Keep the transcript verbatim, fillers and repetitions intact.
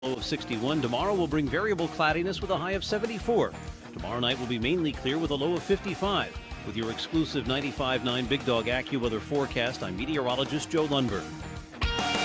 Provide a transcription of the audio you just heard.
Low of sixty-one. Tomorrow will bring variable cloudiness with a high of seventy-four. Tomorrow night will be mainly clear with a low of fifty-five. With your exclusive ninety-five point nine Big Dog AccuWeather forecast, I'm meteorologist Joe Lundberg.